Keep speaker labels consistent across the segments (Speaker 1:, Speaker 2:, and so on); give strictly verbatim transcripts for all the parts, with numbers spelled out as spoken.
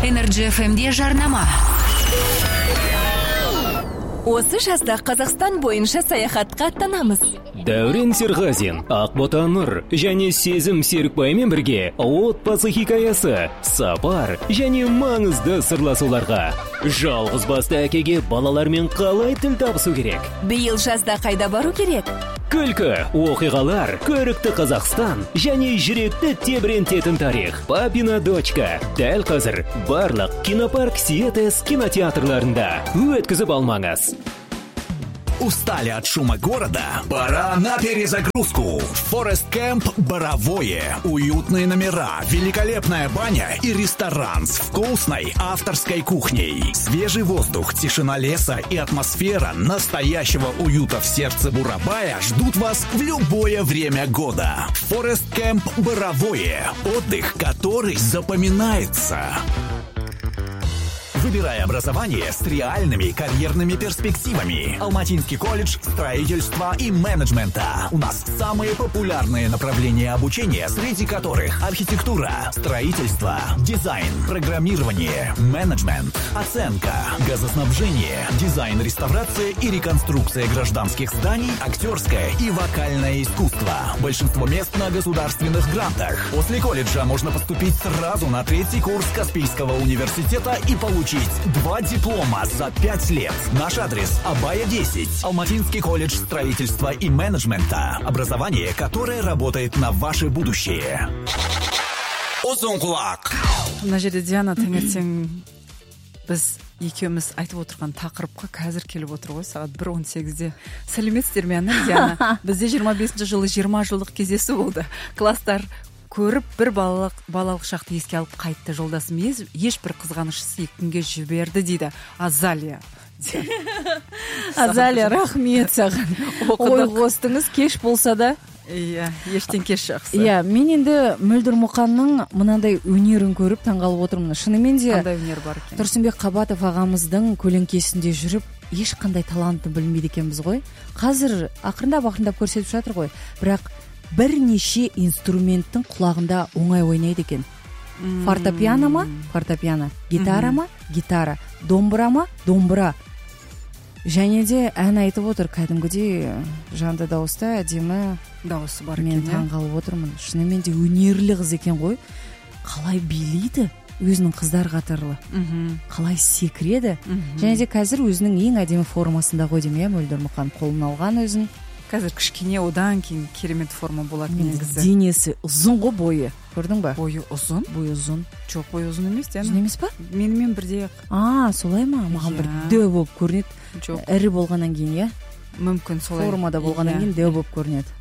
Speaker 1: Energy эф эмде жарнама.
Speaker 2: Осы жазда Қазақстан бойынша саяхатқа аттанамыз.
Speaker 3: Дәурен Серғазин, Ақбота Нұр және Сезім Серікбаймен бірге отбасы хикаясы, сапар және маңызды сырласуларға. Жалғыз басты әкеге балалармен қалай тіл табысу керек?
Speaker 2: Биыл жазда қайда бару керек?
Speaker 3: Күлкі, оқиғалар, көрікті Қазақстан және жүректі тебірентетін тарих. Папина дочка. Дәл қазір барлық кинопарк Сиэтес кинотеатрларында. Өткізіп алмаңыз.
Speaker 4: Устали от шума города? Пора на перезагрузку. Forest Camp Боровое. Уютные номера, великолепная баня и ресторан с вкусной авторской кухней. Свежий воздух, тишина леса и атмосфера настоящего уюта в сердце Бурабая ждут вас в любое время года. Forest Camp Боровое. Отдых, который запоминается. Выбирай образование с реальными карьерными перспективами. Алматинский колледж строительства и менеджмента. У нас самые популярные направления обучения, среди которых архитектура, строительство, дизайн, программирование, менеджмент, оценка, газоснабжение, дизайн, реставрация и реконструкция гражданских зданий, актерское и вокальное искусство. Большинство мест на государственных грантах. После колледжа можно поступить сразу на третий курс Каспийского университета и получить два диплома за пять лет. Наш адрес Абая десять. Алматинский колледж строительства и менеджмента. Образование, которое работает на ваше будущее. Озонқұлақ.
Speaker 5: Мына жерде Диана таңертең біз екеуміз айтып отырған тақырыпқа қазір келіп отыр ғой, сағат бір он сегізде. Сәлеметсіздер ме, Диана? Бізде жиырма бесінші жылы жиырма жылдық кездесу болды. Класстар көріп бір балалық, балалық шақты еске алып қайтты. Жолдасым ешбір қызғанышсыз екінге жіберді дейді Азалия.
Speaker 6: Азалия, рахмет саған. Ой қостыңыз, кеш болса да.
Speaker 5: Иә, ештен кеш жақсы.
Speaker 6: Иә, мен енді Мөлдір Мұқанның мынандай өнерін көріп таңғалып отырмын. Шынымен де
Speaker 5: қандай өнер бар екен?
Speaker 6: Тұрсынбек Қабатов ағамыздың көлеңкесінде жүріп ешқандай талантты білмейді екенбіз ғой. Қазір ақырындап-ақырындап көрсетіп жатыр ғой. Бірақ бірнеше инструменттің құлағында оңай ойнайды екен. Фортепиано ма? Фортепиано. Гитара ма? Гитара. Домбыра ма? Домбыра. Және де ән айтып отыр, кәдімгідей жанды дауыста әдемі
Speaker 5: дауысы бар екен.
Speaker 6: Мен таңғалып отырмын. Шынымен де өнерлі қыз екен ғой. Қалай билейді өзінің қыздар қатарлы. Қалай секіреді. Және де қазір өзінің ең әдемі формасында ғой деймін, Мөлдір Мұқан қолын алған өзін.
Speaker 5: Қазір кішкене одан кейін керемет форма болады негізі.
Speaker 6: Денесі ұзын ғой, бойы. Көрдің ба?
Speaker 5: Бойы ұзын?
Speaker 6: Бойы ұзын.
Speaker 5: Жоқ, бойы ұзын емес, Диана.
Speaker 6: Ұзын емес па?
Speaker 5: Менімен бірдей.
Speaker 6: А, солай ма? Маған бір дөу болып көрінеді.
Speaker 5: Жоқ.
Speaker 6: Ірі болғаннан кейін, иә?
Speaker 5: Мүмкін солай.
Speaker 6: Формада болғаннан кейін дөу болып көрінеді.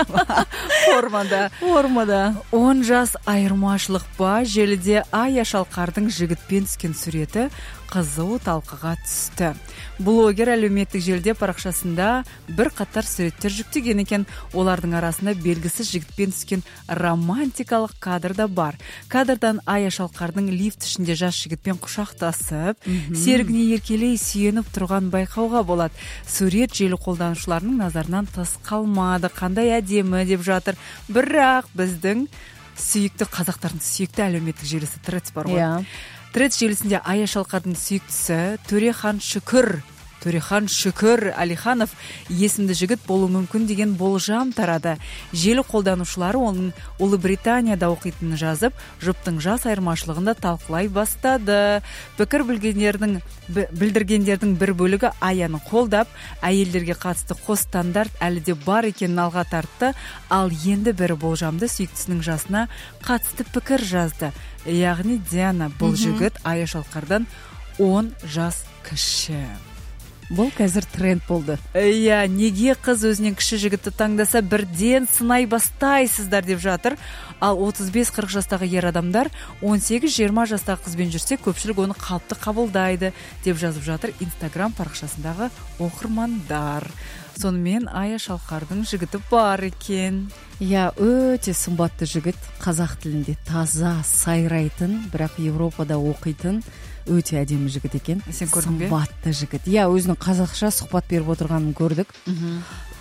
Speaker 5: Формада.
Speaker 6: Формада.
Speaker 5: он жас айырмашылық па? Желіде Ая Шалқардың жігітпен түскен суреті қызу талқыға түсті. Блогер әлеуметтік желіде парақшасында бір қатар суреттер жүктеген екен. Олардың арасында белгісіз жігітпен түскен романтикалық кадр да бар. Кадрдан Ая Шалқардың лифт ішінде жас жігітпен құшақтасып, серігіне еркелей сүйеніп тұрған байқауға болады. Сурет желі қолданушыларының назарынан тыс қалмады. Қандай әдемі деп жатыр. Бірақ біздің сүйікті қазақтардың сүйікті әлеуметтік желісі Threads бар ғой. Threads желісінде Ая Шалқардың сүйіктісі Төрехан Шүкір Төрехан Шүкір Алиханов есімді жігіт болу мүмкін деген болжам тарады. Желі қолданушылары оның Ұлыбританияда оқитынын жазып, жұптың жас айырмашылығында талқылай бастады. Пікір білгендердің білдіргендердің бір бөлігі Аяны қолдап, әйелдерге қатысты қос стандарт әлі де бар екенін алға тартты, ал енді бірі болжамды сүйіктісінің жасына қатысты пікір жазды. Яғни Диана, бұл жігіт Ая Шалқардан он жас кіші.
Speaker 6: Бұл қазір тренд болды.
Speaker 5: Иә, неге қыз өзінен кіші жігітті таңдаса бірден сынай бастайсыздар деп жатыр. Ал отыз бес қырық жастағы ер адамдар он сегіз жиырма жастағы қызбен жүрсе, көпшілік оны қалыпты қабылдайды деп жазып жатыр Инстаграм парақшасындағы оқырмандар. Сонымен Ая Шалқардың жігіті бар екен.
Speaker 6: Иә, өте сымбатты жігіт, қазақ тілінде таза сайрайтын, бірақ Европада оқитын өте әдемі жігіт екен.
Speaker 5: Сен көрдің бе?
Speaker 6: Сымбатты жігіт. Иә, өзінің қазақша сұхбат беріп отырғанын көрдік.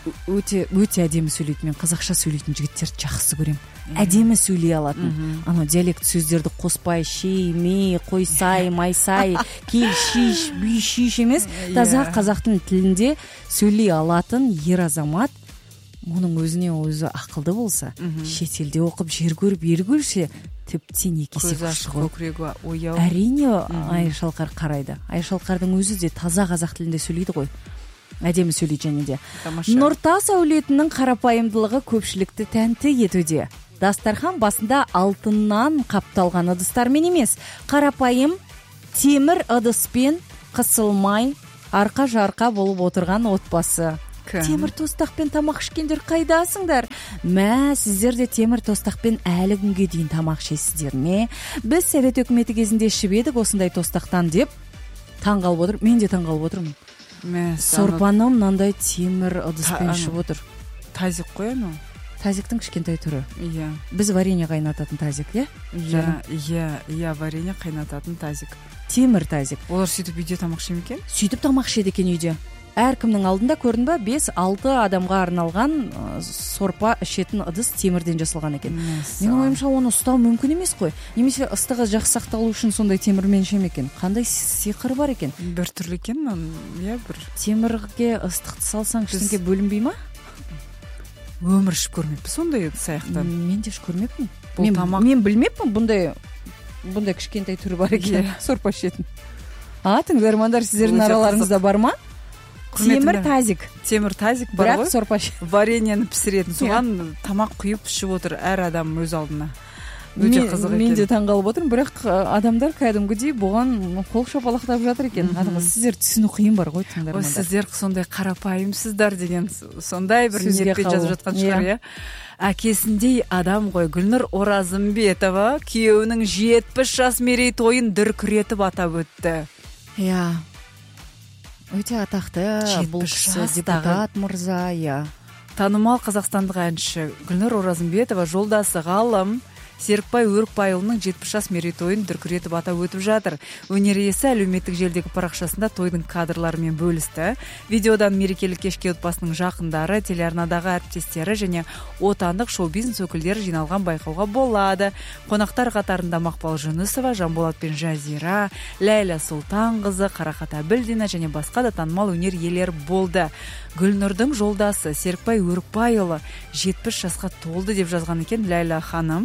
Speaker 6: өте өте әдемі сөйлейді. Мен қазақша сөйлейтін жігіттерді жақсы көремін. Әдемі сөйлей алатын. Анау диалект сөздерді қоспай, шей, мей, қойсай, майсай, кел, шиш, бүй, шиш емес. Таза қазақтың тілінде сөйлей алатын ер азамат, оның өзіне өзі ақылды болса, шетелде оқып, жер көріп, ел көрсе, тіптен екі есе күшті ғой.
Speaker 5: Көкірегі ояу.
Speaker 6: Әрине Айшалқар қарайды. Айшалқардың өзі де таза қазақ тілінде сөйлейді ғой. Әдемі сөйлейді және де. Нұртас әулетінің қарапайымдылығы көпшілікті тәнті етуде. Дастархан басында алтыннан қапталған ыдыстармен емес, қарапайым темір ыдыспен қысылмай арқа жарқа болып отырған отбасы. Темір тостақпен тамақ ішкендер қайдасыңдар? Мә, сіздер де темір тостақпен әлі күнге дейін тамақ ішесіздер ме? Біз Совет өкіметі кезінде ішіп едік осындай тостақтан деп таңғалып отыр. Мен де таңғалып отырмын. Сорпаны мынандай темір ыдыспен ішіп отыр.
Speaker 5: Тазик қой анау.
Speaker 6: Тазиктің кішкентай түрі.
Speaker 5: Иә.
Speaker 6: Біз варенье қайнататын тазик, иә?
Speaker 5: Иә, иә, иә, варенье қайнататын тазик.
Speaker 6: Темір тазик.
Speaker 5: Олар сөйтіп үйде тамақ ішеді екен?
Speaker 6: Сөйтіп тамақ ішеді екен үйде. Әркімнің алдында көрдің ба, бес алты адамға арналған сорпа ішетін ыдыс темірден жасалған екен. Менің ойымша оны ұстау мүмкін емес қой. Немесе ыстығы жақсы сақталу үшін сондай темірмен ішем екен. Қандай сиқыр бар екен?
Speaker 5: Бір түрлі екен, иә, бір.
Speaker 6: Темірге ыстықты салсаң ішінге бөлінбей ма?
Speaker 5: Өмір ішіп көрмеппін сондай саяқтан.
Speaker 6: Мен де ішіп көрмеппін.
Speaker 5: Мен, тамақ...
Speaker 6: мен білмеппін бұндай бұндай кішкентай түрі бар екен. Сорпа ішетін. А, тыңдармандар, сіздердің араларыңызда бар ма? Темір тазик.
Speaker 5: Темір тазик бар ғой.
Speaker 6: Бірақ сорпа
Speaker 5: вареньені пісіретін. Соған тамақ құйып ішіп отыр әр адам өз алдына. Өте қызық екен.
Speaker 6: Мен де таңғалып отырмын, бірақ адамдар кәдімгідей бұған қол шапалақтап жатыр екен. Сіздер түсіну қиын бар ғой, тыңдармандар.
Speaker 5: Сіздер сондай қарапайымсыздар деген сондай бір ниетпен жазып жатқан шығар, иә. Әкесіндей адам ғой. Гүлнұр Оразымбетова күйеуінің жетпіс жас мерейтойын дүркіретіп атап өтті.
Speaker 6: Иә. Өте атақты бұл кісі депутат мырза, иә.
Speaker 5: Танымал қазақстандық әнші Гүлнұр Оразымбетова жолдасы ғалым Серікбай Өрікбайұлының жетпіс жас мерейтойын дүркіретіп атап өтіп жатыр. Өнер иесі әлеуметтік желідегі парақшасында тойдың кадрларымен бөлісті. Видеодан мерекелік кешке отбасының жақындары, телеарнадағы әріптестері және отандық шоу-бизнес өкілдері жиналған байқауға болады. Қонақтар қатарында Мақпал Жүнісова, Жанболат пен Жазира, Ләйла Сұлтанқызы, Қарақат Әбілдина және басқа да танымал өнер иелері болды. Гүлнұрдың жолдасы Серікбай Өрікбайұлы жетпіс жасқа толды деп жазған екен Ләйла ханым.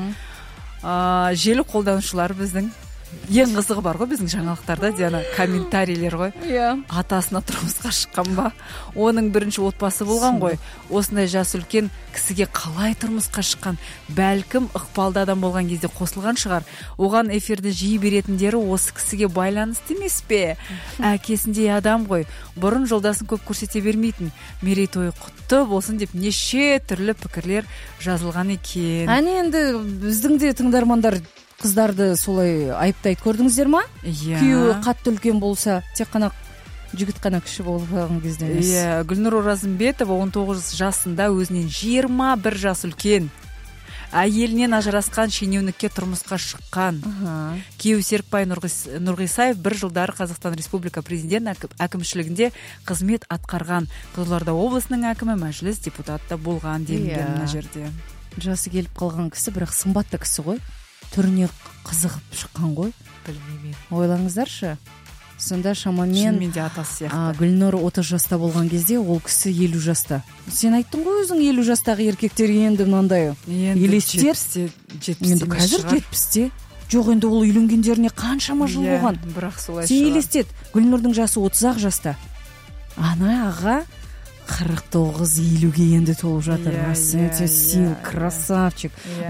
Speaker 5: Желі қолданушылар біздің ең қызығы бар ғой біздің жаңалықтарда, Диана, комментарийлер ғой. Атасына тұрмысқа шыққан ба? Оның бірінші отбасы болған ғой. Осындай жас үлкен кісіге қалай тұрмысқа шыққан? Бәлкім ықпалды адам болған кезде қосылған шығар. Оған эфирді жиі беретіндері осы кісіге байланысты емес пе? Әкесіндей адам ғой. Бұрын жолдасын көп көрсете бермейтін. Мерейтойы құтты болсын деп неше түрлі пікірлер жазылған екен.
Speaker 6: Әне енді біздің де тыңдармандар қыздарды солай айыптайды, көрдіңіздер ма?
Speaker 5: Иә.
Speaker 6: Күйеуі қатты үлкен болса, тек қана жігіт қана кіші болып қалған кезде емес.
Speaker 5: Иә, Гүлнұр Оразымбетова он тоғыз жасында өзінен жиырма бір жас үлкен. Әйелінен ажырасқан шенеунікке тұрмысқа шыққан. Күйеуі Серікбай Нұрғисаев бір жылдары Қазақстан Республика президент әкімшілігінде қызмет атқарған. Қызылорда облысының әкімі, мәжіліс депутаты болған делінген мына жерде.
Speaker 6: Жасы келіп қалған кісі, бірақ сымбатты кісі ғой. Түріне қызығып шыққан ғой.
Speaker 5: Білмеймін.
Speaker 6: Ойлаңыздаршы. Сонда шамамен
Speaker 5: шынымен де атасы сияқты.
Speaker 6: Гүлнұр отыз жаста болған кезде ол кісі елу жаста. Сен айттың ғой өзің елу жастағы еркектер енді мынандай елестет. Енді қазір жетпісте. Жоқ, енді ол үйленгендеріне қаншама жыл болған.
Speaker 5: Бірақ солай
Speaker 6: сен елестет. Гүлнұрдың жасы отыз ақ жаста. Ана аға қырық тоғыз елуге енді толып жатыр. Сен красавчик.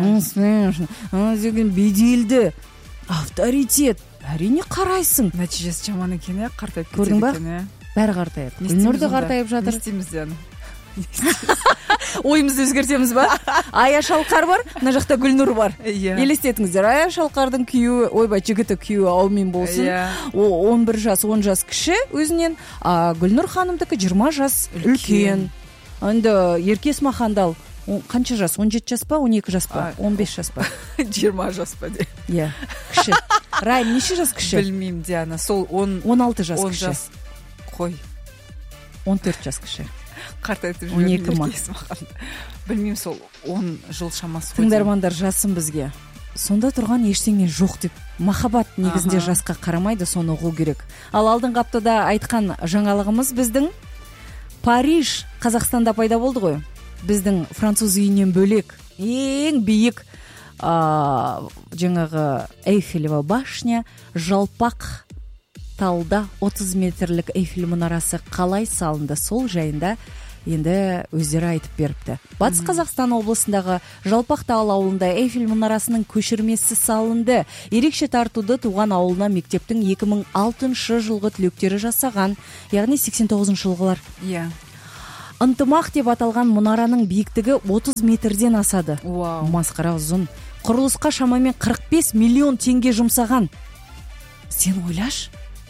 Speaker 6: Деген беделді авторитет. Әрине қарайсың.
Speaker 5: Нәтижесі жаман екен, қартайып
Speaker 6: кетеді екен. Бәрі қартайып. Гүлнұр да қартайып жатыр.
Speaker 5: Не істейміз дені?
Speaker 6: Ойымызды өзгертеміз ба? Ая Шалқар бар, мына жақта Гүлнұр бар. Елестетіңіздер, Ая Шалқардың күйеуі, ойбай, жігіті күйеуі аумен болсын. он бір жас, он жас кіші өзінен, Гүлнұр ханымдікі жиырма жас үлкен. Енді Ерке Есмахандал қанша жас? он жеті жас па, он екі жас па, он бес жас па?
Speaker 5: жиырма жас па де.
Speaker 6: Иә, кіші. Райым неше жас кіші?
Speaker 5: Білмеймін, Диана, сол
Speaker 6: он алты жас кіші.
Speaker 5: Қой.
Speaker 6: он төрт жас кіші.
Speaker 5: қартайтып
Speaker 6: он екі ма?
Speaker 5: Білмеймін, сол он жыл шамасы.
Speaker 6: Тыңдармандар жазсын бізге. Сонда тұрған ештеңе жоқ деп. Махаббат негізінде
Speaker 5: Аха.
Speaker 6: жасқа қарамайды, соны ұғу керек. Ал алдыңғы аптада айтқан жаңалығымыз біздің Париж Қазақстанда пайда болды ғой. Біздің француз үйінен бөлек ең биік а, жаңағы Эйфелева башня, жалпақ талда отыз метрлік Эйфель мұнарасы қалай салынды, сол жайында енді өздері айтып беріпті. Батыс Қазақстан облысындағы Жалпақтал ауылында Эйфель мұнарасының көшірмесі салынды. Ерекше тартуды туған ауылына мектептің екі мың алтыншы жылғы түлектері жасаған, яғни сексен тоғызыншы жылғылар.
Speaker 5: Иә.
Speaker 6: Ынтымақ деп аталған мұнараның биіктігі отыз метрден асады.
Speaker 5: Вау.
Speaker 6: Масқара ұзын. Құрылысқа шамамен қырық бес миллион теңге жұмсаған. Сен ойлаш,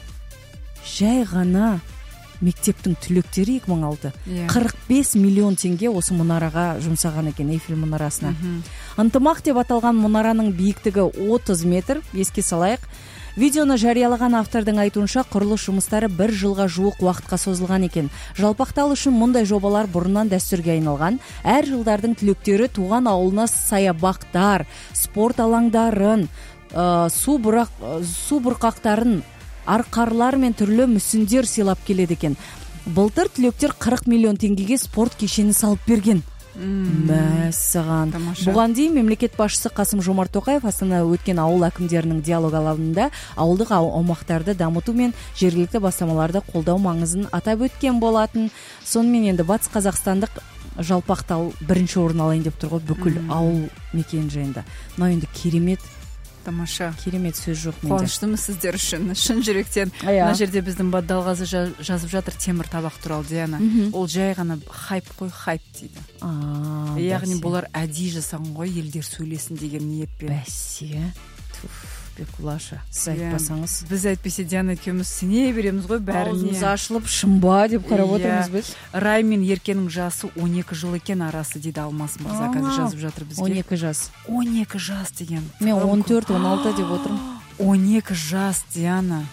Speaker 6: жай ғана мектептің түлектері екі мың алты
Speaker 5: Иә.
Speaker 6: қырық бес миллион теңге осы мұнараға жұмсаған екен, Эйфель мұнарасына. Ынтымақ деп аталған мұнараның биіктігі отыз метр. Еске салайық, видеоны жариялаған автордың айтуынша құрылыс жұмыстары бір жылға жуық уақытқа созылған екен. Жалпақтал үшін мұндай жобалар бұрыннан дәстүрге айналған. Әр жылдардың түлектері туған ауылына саябақтар, спорт алаңдарын, ә, су бұрақ, су бұрқақтарын, арқарлар мен түрлі мүсіндер сыйлап келеді екен. Былтыр түлектер қырық миллион теңгеге спорт кешені салып берген. Мәссаған. Бұған дейін мемлекет басшысы Қасым Жомарт Тоқаев Астанада өткен ауыл әкімдерінің диалог алаңында ауылдық аумақтарды дамыту мен жергілікті бастамаларды қолдау маңызын атап өткен болатын. Сонымен енді батыс қазақстандық Жалпақтал бірінші орын алайын деп тұр ғой, бүкіл ауыл мекен жайында. Мынау енді керемет.
Speaker 5: Тамаша.
Speaker 6: Керемет сөз жоқ менде.
Speaker 5: Қуаныштымыз сіздер үшін. Шын жүректен. Мына жерде біздің Баддалғазы жазып жатыр темір табақ туралы, Диана. Ол жай ғана хайп қой, хайп дейді. Яғни бұлар әдейі жасаған ғой, елдер сөйлесін деген ниетпен.
Speaker 6: Бәсе. Бекулаша, сіз айтпасаңыз.
Speaker 5: Біз әйтпесе Диана екеуміз сене береміз ғой бәріне.
Speaker 6: Аузымыз ашылып шымба деп қарап отырмыз біз.
Speaker 5: Рай мен Еркенің жасы он екі жыл екен арасы дейді Алмас мырза, қазір жазып жатыр бізге.
Speaker 6: он екі жас.
Speaker 5: он екі жас деген.
Speaker 6: Мен он төрт он алты деп отырмын.
Speaker 5: он екі жас, Диана.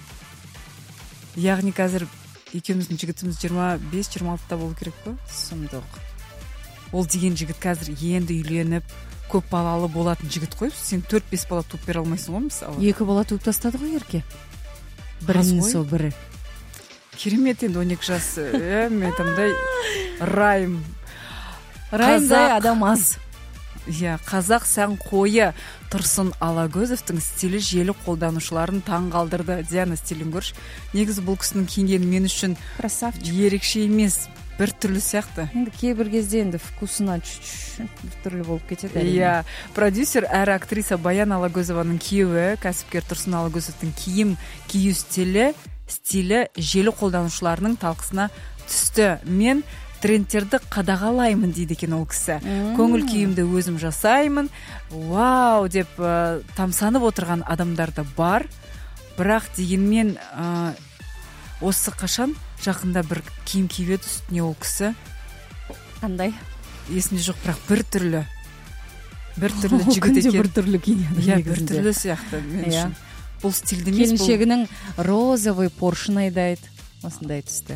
Speaker 5: Яғни қазір екеуміздің жігітіміз жиырма бес жиырма алтыда болу керек қой?
Speaker 6: Сұмдық.
Speaker 5: Ол деген жігіт қазір енді үйленіп көп балалы болатын жігіт қой. Сен төрт бес бала туып бере алмайсың ғой мысалы.
Speaker 6: Екі бала туып тастады ғой Ерке. Бірінің сол бірі.
Speaker 5: Керемет енді он екі жас. Ә, мен тамдай райым.
Speaker 6: Райымдай адам аз.
Speaker 5: Иә, қазақ сән қойы Тұрсын Алагөзовтың стилі желі қолданушыларын таң қалдырды. Диана, стилін көрші. Негізі бұл кісінің киінгені мен үшін
Speaker 6: красавчик,
Speaker 5: ерекше емес, бір түрлі сияқты.
Speaker 6: Енді кейбір кезде енді вкусына бір түрлі болып кетеді.
Speaker 5: Иә, продюсер әрі актриса Баян Алагөзованың күйеуі, кәсіпкер Тұрсын Алагөзовтың киім кию стилі, стилі желі қолданушыларының талқысына түсті. Мен трендтерді қадағалаймын дейді екен ол кісі. Көңіл күйімді өзім жасаймын. Вау деп ә, тамсанып отырған адамдар да бар. Бірақ дегенмен ә, осы қашан жақында бір киім киіп еді үстіне ол кісі.
Speaker 6: Қандай?
Speaker 5: Есімде жоқ, бірақ бір түрлі. Бір түрлі жігіт екен.
Speaker 6: Бір түрлі киінеді.
Speaker 5: Иә, бір түрлі сияқты мен үшін. Бұл стильді емес.
Speaker 6: Келіншегінің розовый Поршын айдайды. Осындай түсті.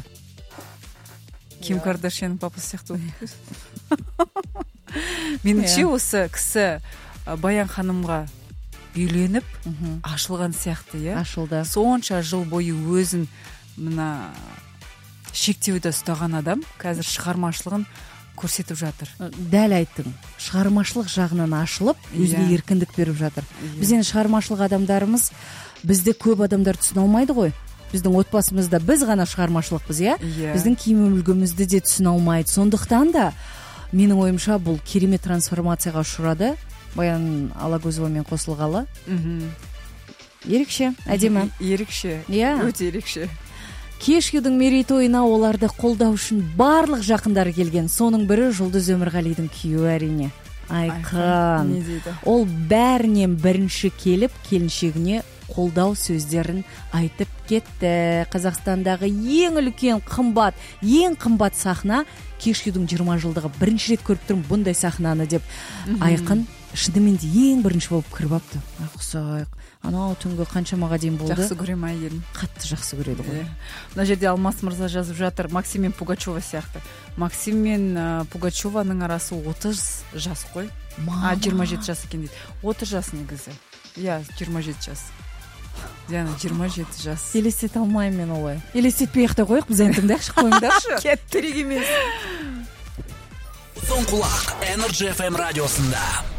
Speaker 5: Ким Кардашьянның папасы сияқты. Меніңше осы кісі Баян ханымға үйленіп ашылған сияқты, иә?
Speaker 6: Ашылды.
Speaker 5: Сонша жыл бойы өзін мына шектеуді ұстаған адам қазір шығармашылығын көрсетіп жатыр.
Speaker 6: Дәл айттың. Шығармашылық жағынан ашылып, өзіне еркіндік беріп жатыр. Біз енді шығармашылық адамдарымыз, бізді көп адамдар түсіне алмайды ғой. Біздің отбасымызда біз ғана шығармашылықпыз, иә? Біздің киім үлгімізді де түсіне алмайды. Сондықтан да менің ойымша бұл керемет трансформацияға ұшырады. Баян Алагөзовамен қосылғалы. Ерекше, әдемі.
Speaker 5: Ерекше, өте ерекше.
Speaker 6: Кешкюдің мерейтойына оларды қолдау үшін барлық жақындары келген. Соның бірі Жұлдыз Өмірғалидың күйеуі әрине. Айқын. Ол бәрінен бірінші келіп, келіншегіне қолдау сөздерін айтып кетті. Қазақстандағы ең үлкен қымбат, ең қымбат сахна Кешкюдің жиырма жылдығы. Бірінші рет көріп тұрмын бұндай сахнаны деп. Айқын шынымен де ең бірінші болып кіріп алыпты. Ұқсайық, анау түнгі қаншамаға дейін болды.
Speaker 5: Жақсы көре ма әйелін?
Speaker 6: Қатты жақсы көреді ғой.
Speaker 5: Мына жерде Алмас мырза жазып жатыр, Максим мен Пугачева сияқты. Максим мен Пугачеваның арасы отыз жас қой. А, жиырма жеті жас екен дейді. отыз жас негізі. Иә, жиырма жеті жас. Диана, жиырма жеті жас.
Speaker 6: Елестете алмаймын мен олай. Елестетпей ақ та қойық, біз ән тыңдайықшы, қойыңдаршы.
Speaker 5: Кет, керек емес.
Speaker 4: Соңқұлақ Energy эф эм радиосында.